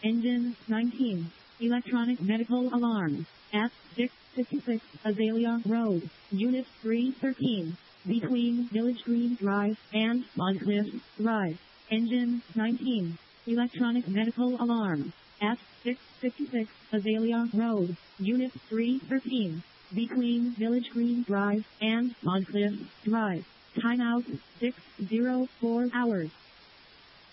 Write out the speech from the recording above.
Engine 19. Electronic medical alarm. F656 Azalea Road, Unit 313. Between Village Green Drive and Moncliff Drive. Engine 19. Electronic medical alarm. F656 Azalea Road, Unit 313. Between Village Green Drive and Moncliff Drive. Timeout 604 hours.